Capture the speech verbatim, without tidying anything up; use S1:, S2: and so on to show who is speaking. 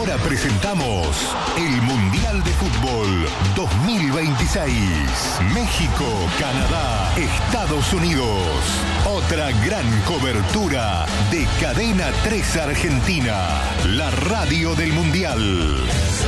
S1: Ahora presentamos el Mundial de Fútbol dos mil veintiséis. México, Canadá, Estados Unidos. Otra gran cobertura de Cadena tres Argentina, la radio del Mundial.